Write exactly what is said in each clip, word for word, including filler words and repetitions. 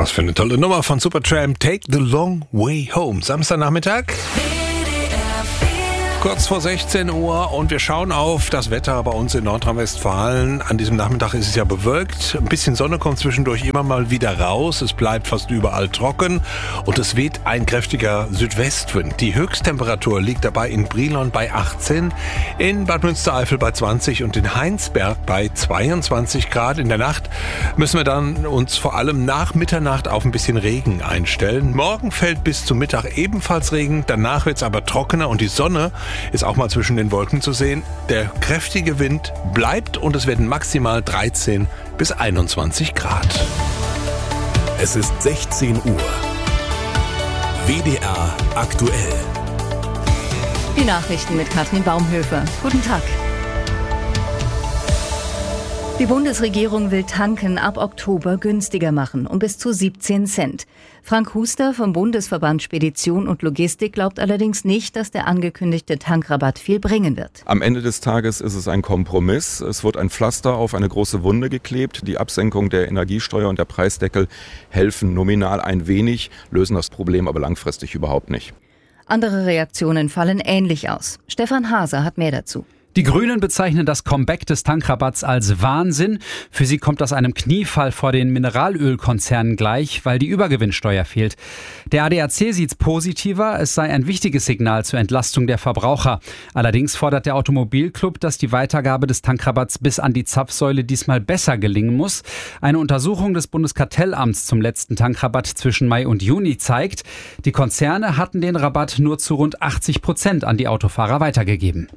Was für eine tolle Nummer von Supertramp. Take the Long Way Home. Samstagnachmittag. Kurz vor sechzehn Uhr und wir schauen auf das Wetter bei uns in Nordrhein-Westfalen. An diesem Nachmittag ist es ja bewölkt. Ein bisschen Sonne kommt zwischendurch immer mal wieder raus. Es bleibt fast überall trocken und es weht ein kräftiger Südwestwind. Die Höchsttemperatur liegt dabei in Brilon bei achtzehn, in Bad Münstereifel bei zwanzig und in Heinsberg bei zweiundzwanzig Grad. In der Nacht müssen wir dann uns vor allem nach Mitternacht auf ein bisschen Regen einstellen. Morgen fällt bis zum Mittag ebenfalls Regen. Danach wird es aber trockener und die Sonne ist auch mal zwischen den Wolken zu sehen. Der kräftige Wind bleibt und es werden maximal dreizehn bis einundzwanzig Grad. Es ist sechzehn Uhr. W D R aktuell. Die Nachrichten mit Katrin Baumhöfer. Guten Tag. Die Bundesregierung will Tanken ab Oktober günstiger machen, um bis zu siebzehn Cent. Frank Huster vom Bundesverband Spedition und Logistik glaubt allerdings nicht, dass der angekündigte Tankrabatt viel bringen wird. Am Ende des Tages ist es ein Kompromiss. Es wird ein Pflaster auf eine große Wunde geklebt. Die Absenkung der Energiesteuer und der Preisdeckel helfen nominal ein wenig, lösen das Problem aber langfristig überhaupt nicht. Andere Reaktionen fallen ähnlich aus. Stefan Haser hat mehr dazu. Die Grünen bezeichnen das Comeback des Tankrabatts als Wahnsinn. Für sie kommt das einem Kniefall vor den Mineralölkonzernen gleich, weil die Übergewinnsteuer fehlt. Der A D A C sieht's positiver. Es sei ein wichtiges Signal zur Entlastung der Verbraucher. Allerdings fordert der Automobilclub, dass die Weitergabe des Tankrabatts bis an die Zapfsäule diesmal besser gelingen muss. Eine Untersuchung des Bundeskartellamts zum letzten Tankrabatt zwischen Mai und Juni zeigt, die Konzerne hatten den Rabatt nur zu rund achtzig Prozent an die Autofahrer weitergegeben.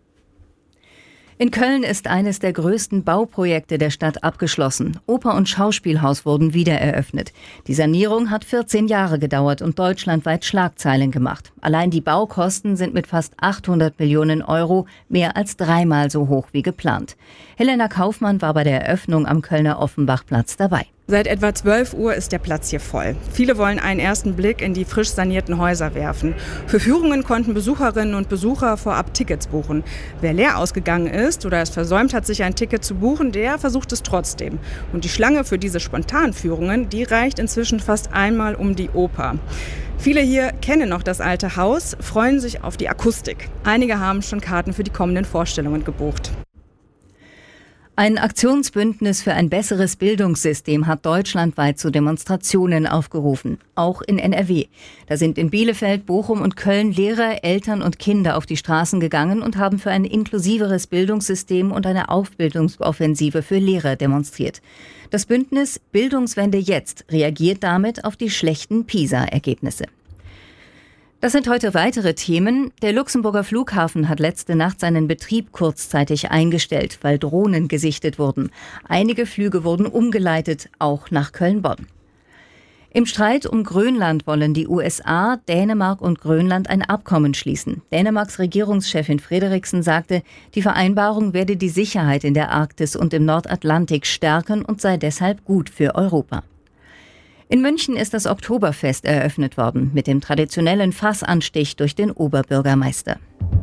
In Köln ist eines der größten Bauprojekte der Stadt abgeschlossen. Oper- und Schauspielhaus wurden wieder eröffnet. Die Sanierung hat vierzehn Jahre gedauert und deutschlandweit Schlagzeilen gemacht. Allein die Baukosten sind mit fast achthundert Millionen Euro mehr als dreimal so hoch wie geplant. Helena Kaufmann war bei der Eröffnung am Kölner Offenbachplatz dabei. Seit etwa zwölf Uhr ist der Platz hier voll. Viele wollen einen ersten Blick in die frisch sanierten Häuser werfen. Für Führungen konnten Besucherinnen und Besucher vorab Tickets buchen. Wer leer ausgegangen ist oder es versäumt hat, sich ein Ticket zu buchen, der versucht es trotzdem. Und die Schlange für diese Spontanführungen, die reicht inzwischen fast einmal um die Oper. Viele hier kennen noch das alte Haus, freuen sich auf die Akustik. Einige haben schon Karten für die kommenden Vorstellungen gebucht. Ein Aktionsbündnis für ein besseres Bildungssystem hat deutschlandweit zu Demonstrationen aufgerufen, auch in N R W. Da sind in Bielefeld, Bochum und Köln Lehrer, Eltern und Kinder auf die Straßen gegangen und haben für ein inklusiveres Bildungssystem und eine Aufbildungsoffensive für Lehrer demonstriert. Das Bündnis Bildungswende jetzt reagiert damit auf die schlechten PISA-Ergebnisse. Das sind heute weitere Themen. Der Luxemburger Flughafen hat letzte Nacht seinen Betrieb kurzzeitig eingestellt, weil Drohnen gesichtet wurden. Einige Flüge wurden umgeleitet, auch nach Köln-Bonn. Im Streit um Grönland wollen die U S A, Dänemark und Grönland ein Abkommen schließen. Dänemarks Regierungschefin Frederiksen sagte, die Vereinbarung werde die Sicherheit in der Arktis und im Nordatlantik stärken und sei deshalb gut für Europa. In München ist das Oktoberfest eröffnet worden, mit dem traditionellen Fassanstich durch den Oberbürgermeister.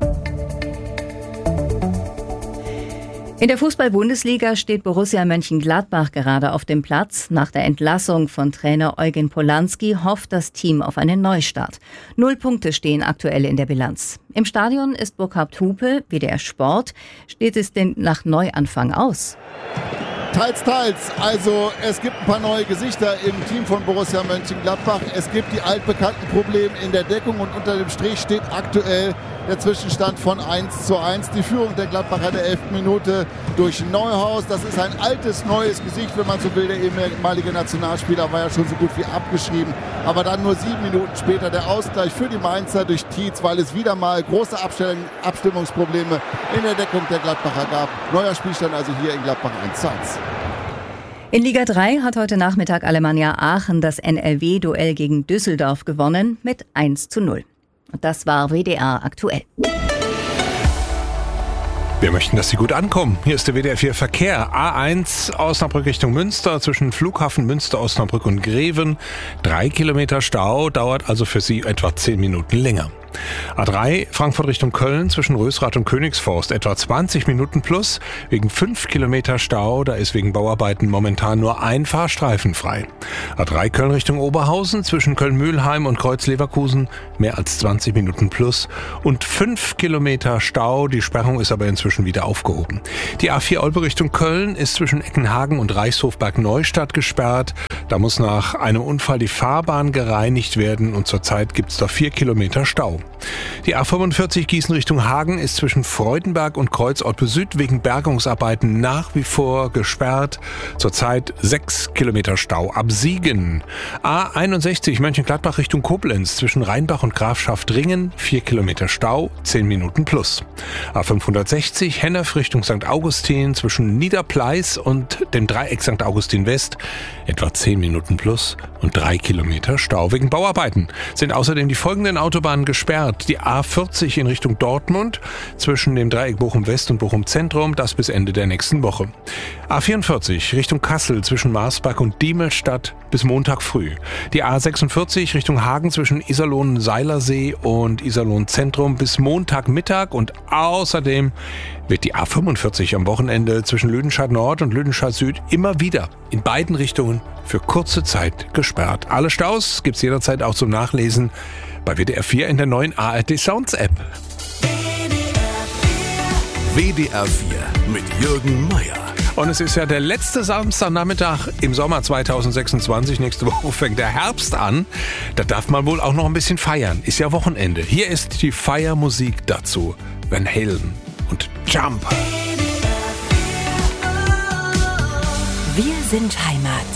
In der Fußball-Bundesliga steht Borussia Mönchengladbach gerade auf dem Platz. Nach der Entlassung von Trainer Eugen Polanski hofft das Team auf einen Neustart. Null Punkte stehen aktuell in der Bilanz. Im Stadion ist Burkhard Hupe, W D R Sport. Steht es denn nach Neuanfang aus? Teils, teils. Also es gibt ein paar neue Gesichter im Team von Borussia Mönchengladbach. Es gibt die altbekannten Probleme in der Deckung und unter dem Strich steht aktuell der Zwischenstand von eins zu eins. Die Führung der Gladbacher der elften Minute durch Neuhaus. Das ist ein altes, neues Gesicht, wenn man so will. Der ehemalige Nationalspieler war ja schon so gut wie abgeschrieben. Aber dann nur sieben Minuten später der Ausgleich für die Mainzer durch Tietz, weil es wieder mal große Abstimmungsprobleme in der Deckung der Gladbacher gab. Neuer Spielstand also hier in Gladbach eins zu eins. In Liga drei hat heute Nachmittag Alemannia Aachen das N R W-Duell gegen Düsseldorf gewonnen mit eins zu null. Und das war W D R aktuell. Wir möchten, dass Sie gut ankommen. Hier ist der W D R vier Verkehr. A eins Osnabrück Richtung Münster zwischen Flughafen Münster, Osnabrück und Greven. Drei Kilometer Stau, dauert also für Sie etwa zehn Minuten länger. A drei Frankfurt Richtung Köln zwischen Rösrath und Königsforst etwa zwanzig Minuten plus wegen fünf Kilometer Stau. Da ist wegen Bauarbeiten momentan nur ein Fahrstreifen frei. A drei Köln Richtung Oberhausen zwischen Köln-Mühlheim und Kreuz-Leverkusen mehr als zwanzig Minuten plus und fünf Kilometer Stau. Die Sperrung ist aber inzwischen wieder aufgehoben. Die A vier Olpe Richtung Köln ist zwischen Eckenhagen und Reichshofberg-Neustadt gesperrt. Da muss nach einem Unfall die Fahrbahn gereinigt werden und zurzeit gibt es da vier Kilometer Stau. Die A fünfundvierzig Gießen Richtung Hagen ist zwischen Freudenberg und Kreuz-Olpe Süd wegen Bergungsarbeiten nach wie vor gesperrt. Zurzeit sechs Kilometer Stau. Ab Siegen. A einundsechzig Mönchengladbach Richtung Koblenz zwischen Rheinbach und Grafschaft-Ringen vier Kilometer Stau, zehn Minuten plus. A fünfhundertsechzig Hennef Richtung Sankt Augustin zwischen Niederpleis und dem Dreieck Sankt Augustin West etwa zehn Minuten plus und drei Kilometer Stau. Wegen Bauarbeiten sind außerdem die folgenden Autobahnen gesperrt. Die A vierzig in Richtung Dortmund zwischen dem Dreieck Bochum West und Bochum Zentrum, das bis Ende der nächsten Woche. A vierundvierzig Richtung Kassel zwischen Marsberg und Diemelstadt bis Montag früh. Die A sechsundvierzig Richtung Hagen zwischen Iserlohn-Seilersee und Iserlohn-Zentrum bis Montagmittag und außerdem wird die A fünfundvierzig am Wochenende zwischen Lüdenscheid Nord und Lüdenscheid Süd immer wieder in beiden Richtungen für kurze Zeit gesperrt. Alle Staus gibt's jederzeit auch zum Nachlesen bei W D R vier in der neuen A R D Sounds App. W D R vier mit Jürgen Meier. Und es ist ja der letzte Samstagnachmittag im Sommer zweitausendsechsundzwanzig. Nächste Woche fängt der Herbst an. Da darf man wohl auch noch ein bisschen feiern. Ist ja Wochenende. Hier ist die Feiermusik dazu. Van Halen und Jump. Wir sind Heimat.